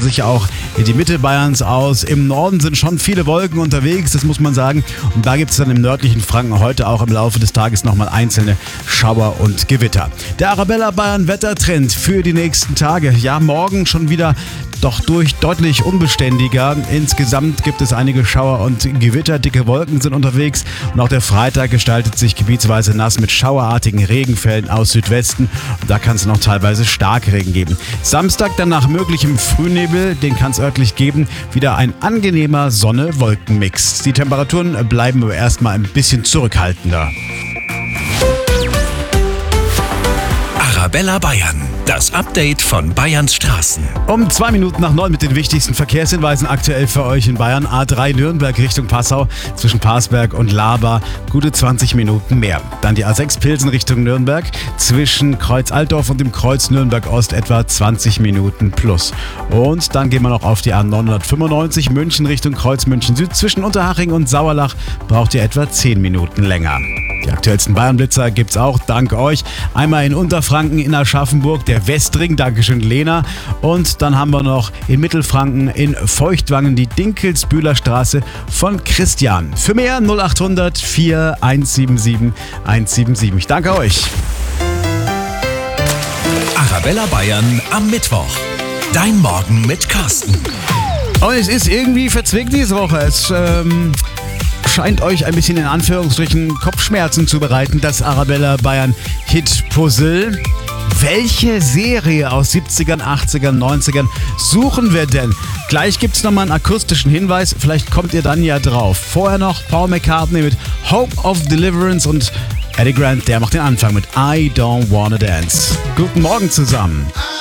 sich auch in die Mitte Bayerns aus. Im Norden sind schon viele Wolken unterwegs, das muss man sagen. Und da gibt es dann im nördlichen Franken heute auch im Laufe des Tages nochmal einzelne Schauer und Gewitter. Der Arabella Bayern Wettertrend für die nächsten Tage. Ja, morgen schon wieder doch deutlich unbeständiger. Insgesamt gibt es einige Schauer und Gewitter, dicke Wolken sind unterwegs und auch der Freitag gestaltet sich gebietsweise nass mit schauerartigen Regenfällen aus Südwesten. Und da kann es noch teilweise Starkregen geben. Samstag dann nach möglichem Frühnebel, den kann es örtlich geben, wieder ein angenehmer Sonne-Wolken-Mix. Die Temperaturen bleiben aber erstmal ein bisschen zurückhaltender. Arabella Bayern, das Update von Bayerns Straßen. Um 2 Minuten nach 9 mit den wichtigsten Verkehrshinweisen aktuell für euch in Bayern. A3 Nürnberg Richtung Passau zwischen Parsberg und Laba, gute 20 Minuten mehr. Dann die A6 Pilsen Richtung Nürnberg zwischen Kreuz Altdorf und dem Kreuz Nürnberg Ost etwa 20 Minuten plus. Und dann gehen wir noch auf die A995 München Richtung Kreuz München Süd zwischen Unterhaching und Sauerlach, braucht ihr etwa 10 Minuten länger. Die aktuellsten Bayernblitzer gibt's auch, dank euch. Einmal in Unterfranken, in Aschaffenburg, der Westring, Dankeschön Lena. Und dann haben wir noch in Mittelfranken, in Feuchtwangen, die Dinkelsbühler Straße von Christian. Für mehr 0800 4177 177. Ich danke euch. Arabella Bayern am Mittwoch. Dein Morgen mit Carsten. Und es ist irgendwie verzwickt diese Woche. Es scheint euch ein bisschen in Anführungsstrichen Kopfschmerzen zu bereiten, das Arabella Bayern Hit-Puzzle. Welche Serie aus 70ern, 80ern, 90ern suchen wir denn? Gleich gibt es nochmal einen akustischen Hinweis, vielleicht kommt ihr dann ja drauf. Vorher noch Paul McCartney mit Hope of Deliverance und Eddie Grant, der macht den Anfang mit I Don't Wanna Dance. Guten Morgen zusammen.